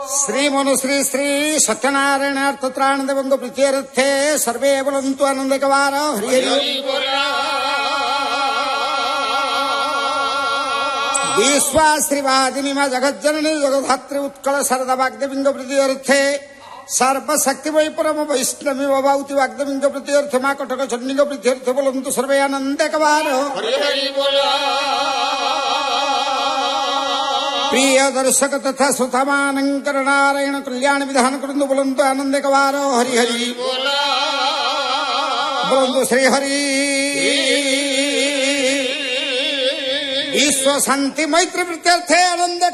श्री मनुश्री श्री सत्यनारायण अर्थत्राण देवंग प्रीत्यर्थे सर्वे बोलन्तु आनंदकवार हरि हरि विश्वाश्रीवादिनी मां जगज्जननी जगद्धात्री उत्कल शारदा वाग्देवींग प्रीत्यर्थे सर्वशक्तिमयी परम वैष्णवी भवावती वाग्देवींग प्रीत्यर्थे मां कटक चंडींग प्रीत्यर्थे बोलन्तु सर्वे आनंदकवार हरि हरि प्रिय दर्शक तथा श्रोतामानंकर नारायण कल्याण विधान करंदु बोलन्तु आनंदकवार हरि हरि बोलन्तु श्री हरि विश्व शांति मैत्री प्रीत्यर्थे आनंद